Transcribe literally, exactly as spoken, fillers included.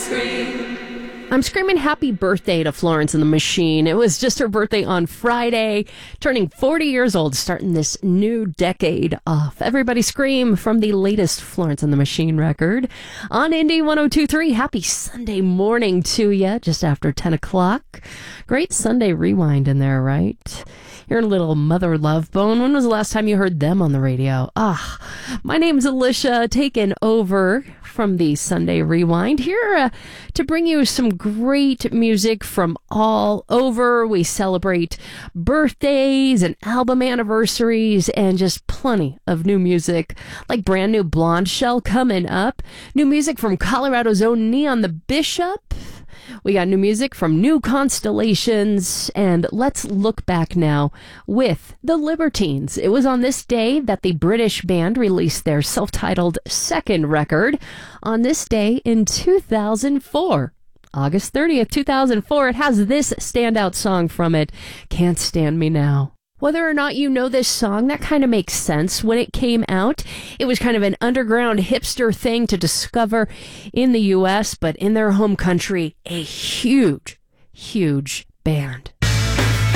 I'm screaming happy birthday to Florence and the Machine. It was just her birthday on Friday, turning forty years old, starting this new decade off. Everybody scream from the latest Florence and the Machine record on Indy one oh two point three. Happy Sunday morning to you, just after ten o'clock. Great Sunday rewind in there, right? Here's a little Mother Love Bone. When was the last time you heard them on the radio? Ah, my name's Alicia, taking over from the Sunday Rewind here uh, to bring you some great music from all over. We celebrate birthdays and album anniversaries and just plenty of new music, like brand new Blonde Shell coming up. New music from Colorado's own Neon the Bishop. We got new music from New Constellations, and let's look back now with the Libertines. It was on this day that the British band released their self-titled second record. On this day in two thousand four, August thirtieth, two thousand four, it has this standout song from it, Can't Stand Me Now. Whether or not you know this song, that kind of makes sense. When it came out, it was kind of an underground hipster thing to discover in the U S, but in their home country, a huge, huge band.